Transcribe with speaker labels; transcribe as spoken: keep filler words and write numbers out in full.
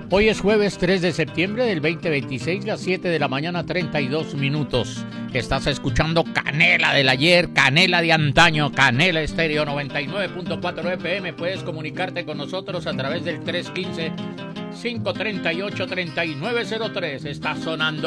Speaker 1: Hoy es jueves tres de septiembre del veinte veintiséis, las siete de la mañana, treinta y dos minutos. Estás escuchando Canela del ayer, Canela de antaño, Canela Estéreo noventa y nueve punto cuatro F M. Puedes comunicarte con nosotros a través del tres uno cinco, cinco tres ocho, tres nueve cero tres. Está sonando